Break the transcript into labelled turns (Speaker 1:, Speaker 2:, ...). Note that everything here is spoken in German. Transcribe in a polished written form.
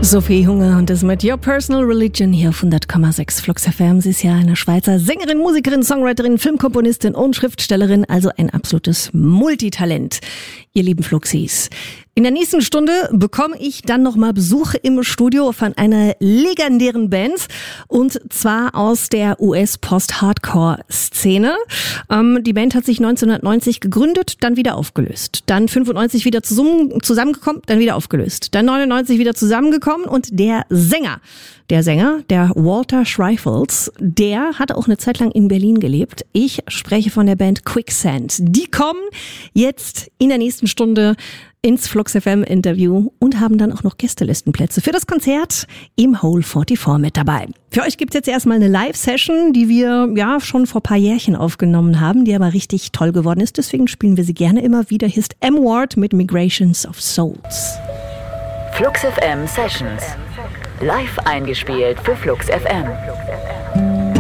Speaker 1: Sophie Hunger und das mit Your Personal Religion hier auf 100,6 Flux FM. Sie ist ja eine Schweizer Sängerin, Musikerin, Songwriterin, Filmkomponistin und Schriftstellerin, also ein absolutes Multitalent, ihr lieben Fluxis. In der nächsten Stunde bekomme ich dann nochmal Besuch im Studio von einer legendären Band, und zwar aus der US-Post-Hardcore-Szene. Die Band hat sich 1990 gegründet, dann wieder aufgelöst. Dann 95 wieder zusammengekommen, dann wieder aufgelöst. Dann 99 wieder zusammengekommen, und der Sänger, der Walter Schreifels, der hat auch eine Zeit lang in Berlin gelebt. Ich spreche von der Band Quicksand. Die kommen jetzt in der nächsten Stunde ins Flux FM Interview und haben dann auch noch Gästelistenplätze für das Konzert im Hole 44 mit dabei. Für euch gibt's jetzt erstmal eine Live-Session, die wir ja schon vor ein paar Jährchen aufgenommen haben, die aber richtig toll geworden ist. Deswegen spielen wir sie gerne immer wieder. Hier ist M. Ward mit Migrations of Souls.
Speaker 2: Flux FM Sessions. Live eingespielt für Flux FM.